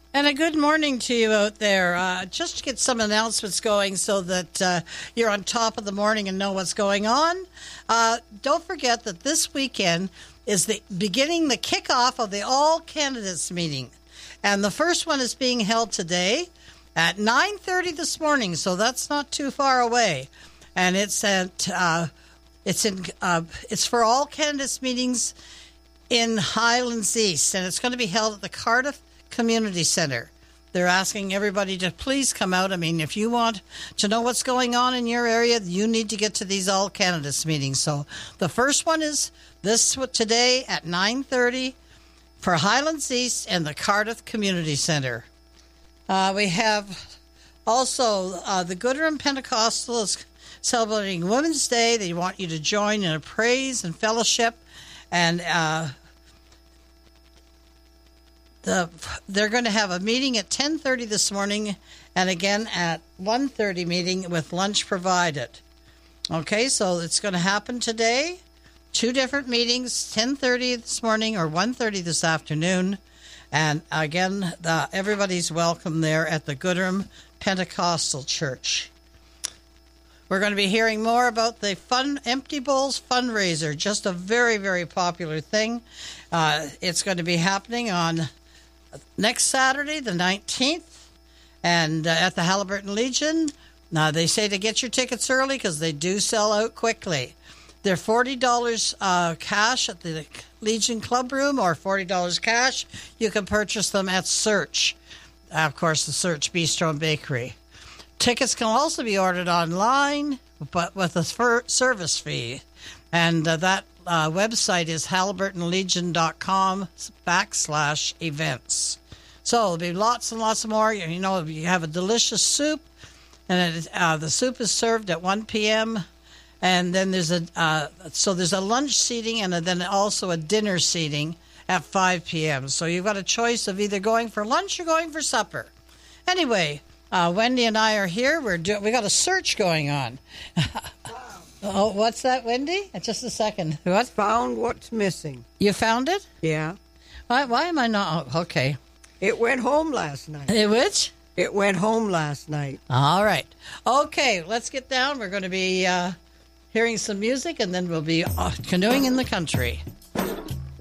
And a good morning to you out there. Just to get some announcements going so that you're on top of the morning and know what's going on. Don't forget that this weekend is the kickoff of the All Candidates meeting. And the first one is being held today at 9:30 this morning, so that's not too far away. And it's for All Candidates meetings in Highlands East, and it's going to be held at the Cardiff Community Center. They're asking everybody to please come out. I mean, if you want to know what's going on in your area, you need to get to these All Candidates meetings. So the first one is today at 9:30 for Highlands East and the Cardiff Community Center. We have also the Goodrum Pentecostal is celebrating Women's Day. They want you to join in a praise and fellowship, and they're going to have a meeting at 10:30 this morning and again at 1:30 meeting with lunch provided. Okay, so it's going to happen today. Two different meetings, 10:30 this morning or 1:30 this afternoon. And again, everybody's welcome there at the Goodrum Pentecostal Church. We're going to be hearing more about the Empty Bowls fundraiser, just a very, very popular thing. It's going to be happening on next Saturday, the 19th, and at the Halliburton Legion. Now, they say to get your tickets early because they do sell out quickly. They're $40 cash at the Legion Club Room or $40 cash. You can purchase them at Search, of course, the Search Bistro and Bakery. Tickets can also be ordered online, but with a service fee. And that website is halliburtonlegion.com/events. So there'll be lots and lots more. You know, you have a delicious soup, and the soup is served at 1 p.m., and then there's a lunch seating and then also a dinner seating at 5 p.m. So you've got a choice of either going for lunch or going for supper. Anyway, Wendy and I are here. We got a search going on. Oh, what's that, Wendy? Just a second. What? Found what's missing. You found it? Yeah. Why am I not? Oh, okay. It went home last night. Which? It went home last night. All right. Okay, let's get down. We're going to be hearing some music, and then we'll be canoeing in the country.